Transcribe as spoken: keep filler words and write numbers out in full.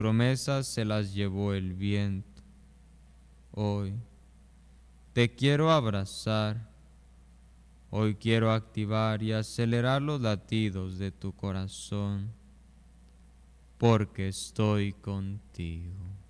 promesas se las llevó el viento. Hoy te quiero abrazar. Hoy quiero activar y acelerar los latidos de tu corazón, porque estoy contigo.